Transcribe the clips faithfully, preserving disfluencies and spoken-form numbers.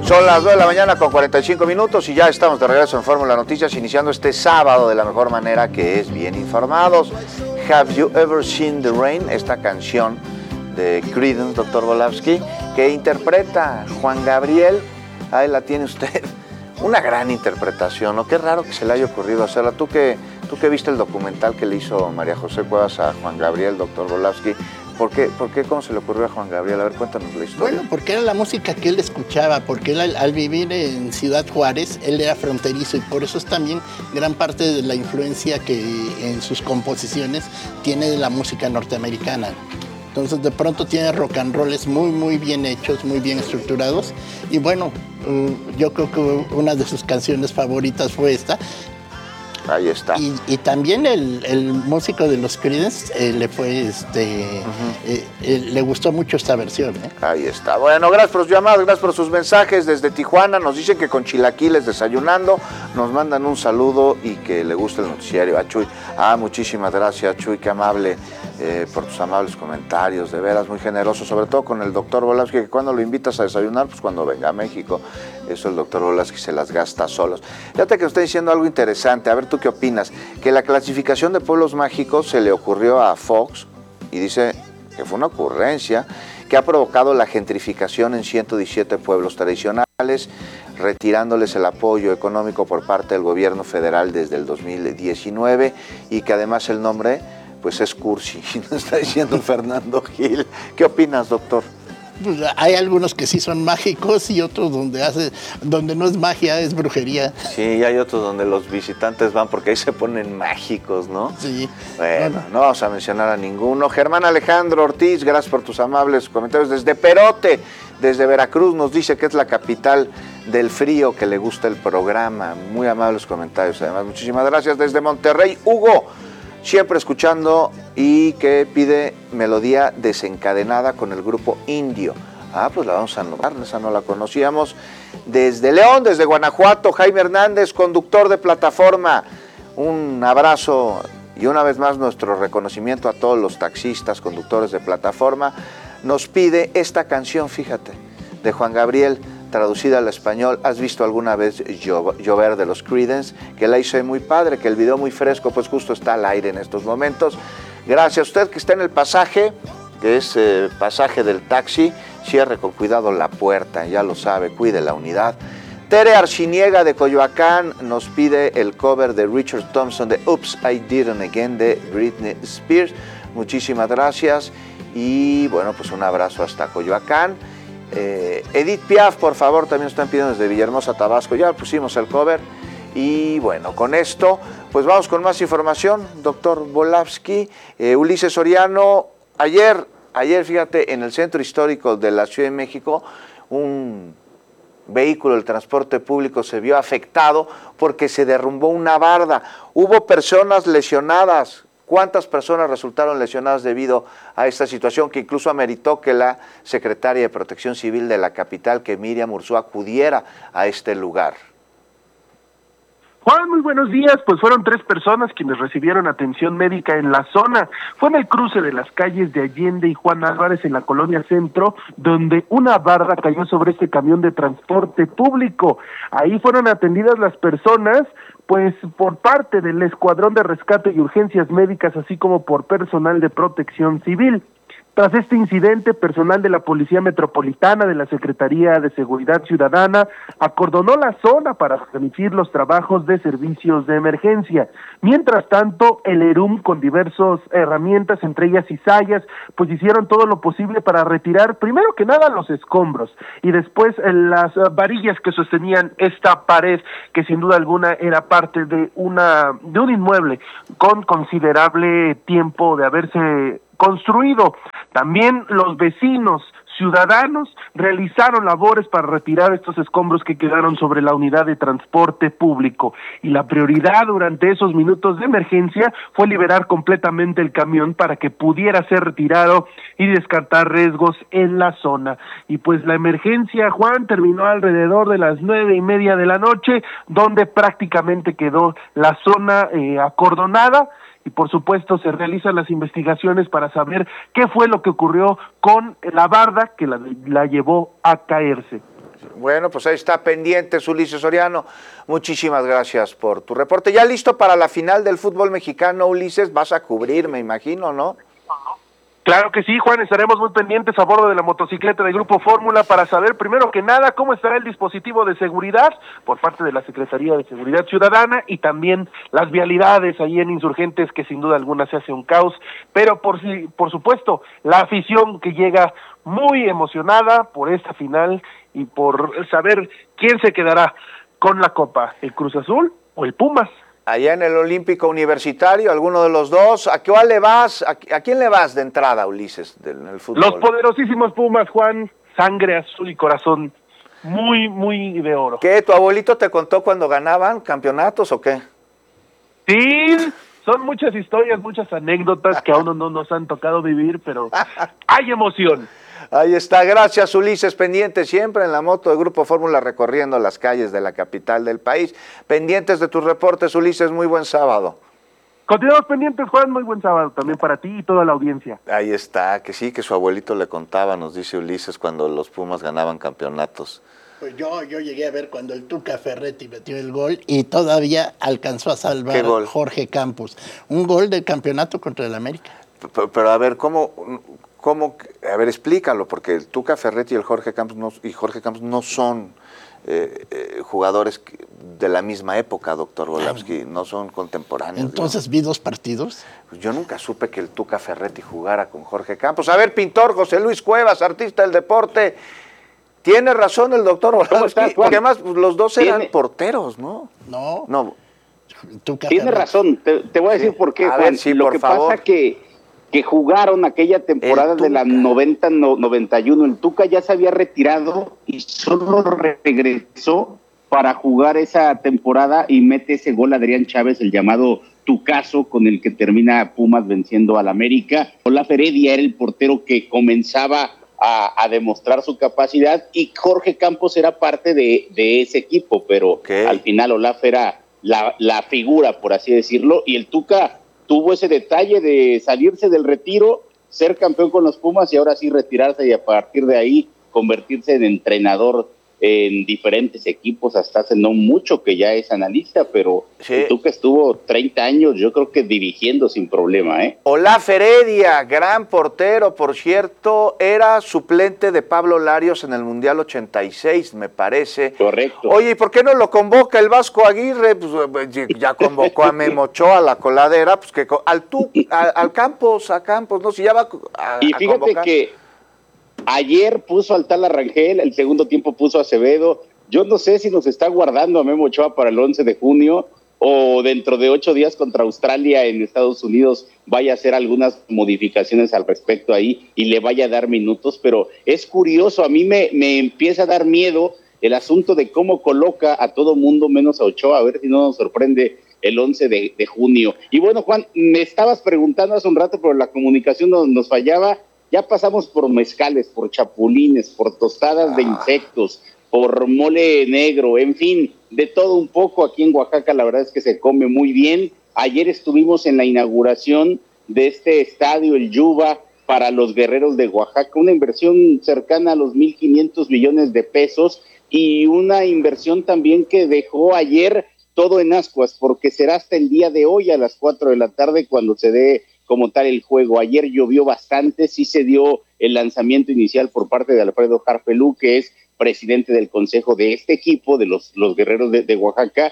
Son las dos de la mañana con cuarenta y cinco minutos y ya estamos de regreso en Fórmula Noticias, iniciando este sábado de la mejor manera, que es bien informados. Have You Ever Seen the Rain? Esta canción de Creedence, doctor Volavsky, que interpreta Juan Gabriel. Ahí la tiene usted. Una gran interpretación, ¿no? Qué raro que se le haya ocurrido hacerla. Tú que, tú que viste el documental que le hizo María José Cuevas a Juan Gabriel, doctor Volavsky, ¿Por qué, ¿Por qué cómo se le ocurrió a Juan Gabriel? A ver, cuéntanos la historia. Bueno, porque era la música que él escuchaba, porque él al, al vivir en Ciudad Juárez, él era fronterizo y por eso es también gran parte de la influencia que en sus composiciones tiene de la música norteamericana. Entonces de pronto tiene rock and rolls muy, muy bien hechos, muy bien estructurados. Y bueno, yo creo que una de sus canciones favoritas fue esta. Ahí está. Y, y también el, el músico de los Creedence eh, le fue, este, uh-huh. eh, eh, le gustó mucho esta versión. ¿eh? Ahí está. Bueno, gracias por sus llamadas, gracias por sus mensajes desde Tijuana. Nos dicen que con chilaquiles desayunando, nos mandan un saludo y que le gusta el noticiario a Chuy. Ah, muchísimas gracias, Chuy, qué amable eh, por tus amables comentarios, de veras, muy generoso, sobre todo con el doctor Volavsky, que cuando lo invitas a desayunar, pues cuando venga a México, eso el doctor Volavsky se las gasta solos. Fíjate que nos está diciendo algo interesante, a ver tú qué opinas, que la clasificación de pueblos mágicos se le ocurrió a Fox y dice que fue una ocurrencia que ha provocado la gentrificación en ciento diecisiete pueblos tradicionales, retirándoles el apoyo económico por parte del gobierno federal desde el dos mil diecinueve y que además el nombre pues es cursi, nos está diciendo Fernando Gil. ¿Qué opinas, doctor? Pues hay algunos que sí son mágicos y otros donde hace, donde no es magia, es brujería. Sí, y hay otros donde los visitantes van porque ahí se ponen mágicos, ¿no? Sí. Bueno, bueno, no vamos a mencionar a ninguno. Germán Alejandro Ortiz, gracias por tus amables comentarios. Desde Perote, desde Veracruz, nos dice que es la capital del frío, que le gusta el programa. Muy amables comentarios, además. Muchísimas gracias. Desde Monterrey, Hugo, siempre escuchando y que pide melodía desencadenada con el grupo Indio. Ah, pues la vamos a anotar, esa no la conocíamos. Desde León, desde Guanajuato, Jaime Hernández, conductor de plataforma. Un abrazo y una vez más nuestro reconocimiento a todos los taxistas, conductores de plataforma. Nos pide esta canción, fíjate, de Juan Gabriel, traducida al español. ¿Has visto alguna vez Llover de los Creedence? Que la hizo muy padre, que el video muy fresco, pues justo está al aire en estos momentos. Gracias a usted que está en el pasaje, que es eh, pasaje del taxi, cierre con cuidado la puerta, ya lo sabe, cuide la unidad. Tere Arciniega de Coyoacán nos pide el cover de Richard Thompson de Oops, I Did It Again de Britney Spears. Muchísimas gracias y bueno, pues un abrazo hasta Coyoacán. Eh, Edith Piaf, por favor, también están pidiendo desde Villahermosa, Tabasco. Ya pusimos el cover. Y bueno, con esto, pues vamos con más información, doctor Volavsky. Eh, Ulises Soriano, ayer, ayer, fíjate, en el centro histórico de la Ciudad de México, un vehículo del transporte público se vio afectado porque se derrumbó una barda. Hubo personas lesionadas. ¿Cuántas personas resultaron lesionadas debido a esta situación que incluso ameritó que la secretaria de Protección Civil de la capital, que Miriam Urzúa, acudiera a este lugar? Juan, muy buenos días. Pues fueron tres personas quienes recibieron atención médica en la zona. Fue en el cruce de las calles de Allende y Juan Álvarez en la colonia Centro, donde una barda cayó sobre este camión de transporte público. Ahí fueron atendidas las personas, pues por parte del Escuadrón de Rescate y Urgencias Médicas, así como por personal de Protección Civil. Tras este incidente, personal de la Policía Metropolitana de la Secretaría de Seguridad Ciudadana acordonó la zona para permitir los trabajos de servicios de emergencia. Mientras tanto, el ERUM, con diversas herramientas, entre ellas cizallas, pues hicieron todo lo posible para retirar, primero que nada, los escombros, y después las varillas que sostenían esta pared, que sin duda alguna era parte de una de un inmueble con considerable tiempo de haberse construido. También los vecinos ciudadanos realizaron labores para retirar estos escombros que quedaron sobre la unidad de transporte público, y la prioridad durante esos minutos de emergencia fue liberar completamente el camión para que pudiera ser retirado y descartar riesgos en la zona. Y pues la emergencia, Juan, terminó alrededor de las nueve y media de la noche, donde prácticamente quedó la zona eh, acordonada. Y por supuesto se realizan las investigaciones para saber qué fue lo que ocurrió con la barda que la, la llevó a caerse. Bueno, pues ahí está pendiente Ulises Soriano. Muchísimas gracias por tu reporte. Ya listo para la final del fútbol mexicano, Ulises, vas a cubrir, me imagino, ¿no? Claro que sí, Juan, estaremos muy pendientes a bordo de la motocicleta del Grupo Fórmula para saber primero que nada cómo estará el dispositivo de seguridad por parte de la Secretaría de Seguridad Ciudadana y también las vialidades ahí en Insurgentes, que sin duda alguna se hace un caos, pero por, si, por supuesto la afición que llega muy emocionada por esta final y por saber quién se quedará con la Copa, el Cruz Azul o el Pumas. Allá en el Olímpico Universitario, alguno de los dos. ¿A cuál le vas? ¿A, a quién le vas de entrada, Ulises, del el fútbol? Los poderosísimos Pumas, Juan, sangre azul y corazón muy, muy de oro. ¿Qué? ¿Tu abuelito te contó cuando ganaban campeonatos o qué? Sí, son muchas historias, muchas anécdotas que aún no nos han tocado vivir, pero hay emoción. Ahí está, gracias Ulises, pendiente siempre en la moto de Grupo Fórmula recorriendo las calles de la capital del país. Pendientes de tus reportes, Ulises, muy buen sábado. Continuamos pendientes, Juan, muy buen sábado también para ti y toda la audiencia. Ahí está, que sí, que su abuelito le contaba, nos dice Ulises, cuando los Pumas ganaban campeonatos. Pues yo, yo llegué a ver cuando el Tuca Ferretti metió el gol y todavía alcanzó a salvar a Jorge Campos. Un gol del campeonato contra el América. Pero, pero a ver, ¿cómo...? ¿Cómo? A ver, explícalo, porque el Tuca Ferretti y el Jorge Campos no, y Jorge Campos no son eh, eh, jugadores de la misma época, doctor Golavsky, no son contemporáneos. Entonces, ¿vi dos partidos? Pues yo nunca supe que el Tuca Ferretti jugara con Jorge Campos. A ver, pintor, José Luis Cuevas, artista del deporte, tiene razón el doctor Golavsky, porque además pues, los dos eran ¿Tiene? porteros, ¿no? No. No. Tuca Tiene Ferretti. razón, te, te voy a decir sí. por qué, a Juan. Ver, sí, Lo por que favor. pasa que que jugaron aquella temporada de la noventa noventa y uno, el Tuca ya se había retirado y solo regresó para jugar esa temporada y mete ese gol Adrián Chávez, el llamado Tucazo, con el que termina Pumas venciendo al América. Olaf Heredia era el portero que comenzaba a, a demostrar su capacidad y Jorge Campos era parte de, de ese equipo, pero okay. al final Olaf era la, la figura, por así decirlo, y el Tuca tuvo ese detalle de salirse del retiro, ser campeón con los Pumas y ahora sí retirarse y a partir de ahí convertirse en entrenador en diferentes equipos hasta hace no mucho que ya es analista, pero sí. tú que estuvo treinta años, yo creo que dirigiendo sin problema, ¿eh? Olaf Heredia, gran portero, por cierto, era suplente de Pablo Larios en el Mundial ochenta y seis, me parece. Correcto. Oye, ¿y por qué no lo convoca el Vasco Aguirre? Pues ya convocó a Memo Ochoa a la coladera, pues que al tú, al, al Campos, a Campos, no, si ya va a, y fíjate a convocar. que ayer puso al Tala Rangel, el segundo tiempo puso a Acevedo. Yo no sé si nos está guardando a Memo Ochoa para el once de junio o dentro de ocho días contra Australia en Estados Unidos vaya a hacer algunas modificaciones al respecto ahí y le vaya a dar minutos, pero es curioso, a mí me, me empieza a dar miedo el asunto de cómo coloca a todo mundo menos a Ochoa, a ver si no nos sorprende el once de junio. Y bueno, Juan, me estabas preguntando hace un rato, pero la comunicación nos, nos fallaba. Ya pasamos por mezcales, por chapulines, por tostadas de insectos, por mole negro, en fin, de todo un poco aquí en Oaxaca. La verdad es que se come muy bien. Ayer estuvimos en la inauguración de este estadio, el Yuba, para los guerreros de Oaxaca, una inversión cercana a los mil quinientos millones de pesos y una inversión también que dejó ayer todo en ascuas, porque será hasta el día de hoy a las cuatro de la tarde cuando se dé como tal el juego. Ayer llovió bastante, sí se dio el lanzamiento inicial por parte de Alfredo Harpelú, que es presidente del consejo de este equipo, de los, los guerreros de, de Oaxaca,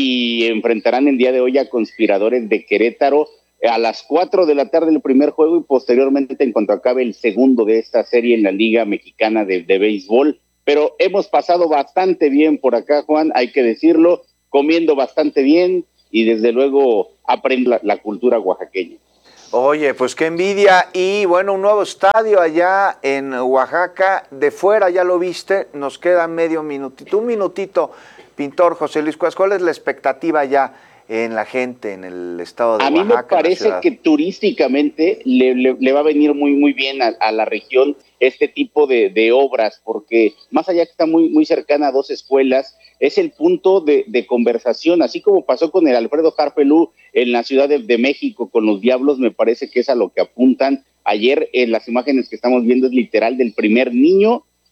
y enfrentarán el día de hoy a Conspiradores de Querétaro a las cuatro de la tarde el primer juego y posteriormente en cuanto acabe el segundo de esta serie en la Liga Mexicana de, de Béisbol. Pero hemos pasado bastante bien por acá, Juan, hay que decirlo, comiendo bastante bien y desde luego aprende la, la cultura oaxaqueña. Oye, pues qué envidia. Y bueno, un nuevo estadio allá en Oaxaca, de fuera ya lo viste, nos queda medio minutito, un minutito, pintor José Luis Cuevas, ¿cuál es la expectativa ya en la gente en el estado de a Oaxaca? A mí me parece que turísticamente le, le, le va a venir muy muy bien a, a la región este tipo de, de obras, porque más allá que está muy, muy cercana a dos escuelas, es el punto de, de conversación, así como pasó con el Alfredo Harpelú en la Ciudad de, de México con los Diablos, me parece que es a lo que apuntan. Ayer en las imágenes que estamos viendo es literal del primer niño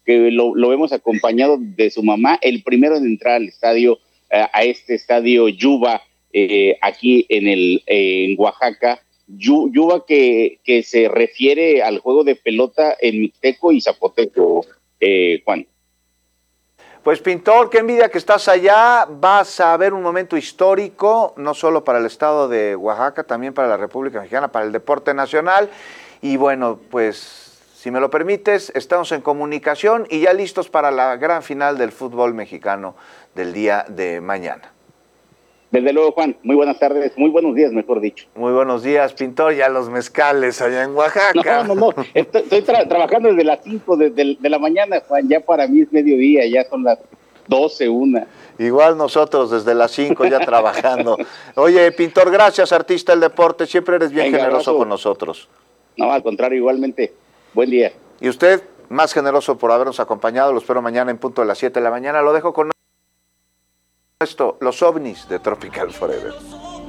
que lo, lo vemos acompañado de su mamá, el primero en entrar al estadio, eh, a este estadio Yuba, eh, aquí en, el, eh, en Oaxaca. Yu, Yuba que, que se refiere al juego de pelota en mixteco y zapoteco, eh, Juan. Pues Pintor, qué envidia que estás allá, vas a ver un momento histórico, no solo para el estado de Oaxaca, también para la República Mexicana, para el deporte nacional, y bueno, pues si me lo permites, estamos en comunicación y ya listos para la gran final del fútbol mexicano del día de mañana. Desde luego, Juan, muy buenas tardes, muy buenos días, mejor dicho. Muy buenos días, Pintor, ya los mezcales allá en Oaxaca. No, no, no, estoy, estoy tra trabajando desde las cinco de, de, de la mañana, Juan, ya para mí es mediodía, ya son las doce, una. Igual nosotros desde las cinco ya trabajando. Oye, Pintor, gracias, artista del deporte, siempre eres bien Venga, generoso abrazo. Con nosotros. No, al contrario, igualmente, buen día. Y usted, más generoso por habernos acompañado, lo espero mañana en punto de las siete de la mañana, lo dejo con esto, los ovnis de Tropical Forever.